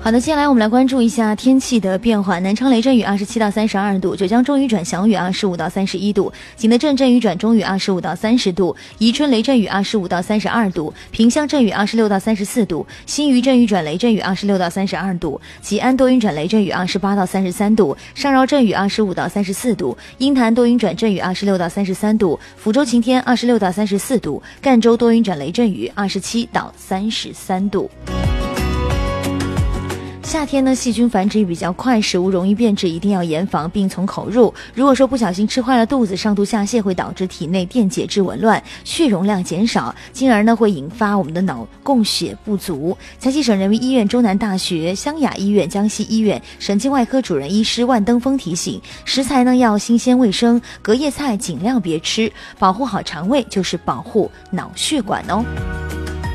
好的，接下来我们来关注一下天气的变化。南昌雷阵雨27到32度，九江中雨转祥雨25到31度，景德镇阵雨转中雨25到30度，宜春雷阵雨25到32度，萍乡阵雨26到34度，新余阵雨转雷阵雨26到32度，吉安多云转雷阵雨28到33度，上饶阵雨25到34度，鹰潭多云转阵雨26到33度，福州晴天26到34度，赣州多云转雷阵雨27到33度。夏天呢，细菌繁殖比较快，食物容易变质，一定要严防病从口入。如果说不小心吃坏了肚子，上吐下泻会导致体内电解质紊乱，血容量减少，进而呢会引发我们的脑供血不足。江西省人民医院、中南大学、湘雅医院、江西医院神经外科主任医师万登峰提醒，食材呢要新鲜卫生，隔夜菜尽量别吃，保护好肠胃就是保护脑血管哦。